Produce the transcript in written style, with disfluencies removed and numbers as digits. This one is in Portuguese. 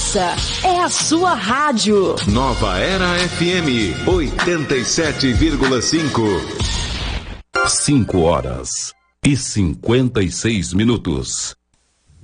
Essa é a sua rádio. Nova Era FM 87,5. 5 horas e 56 minutos.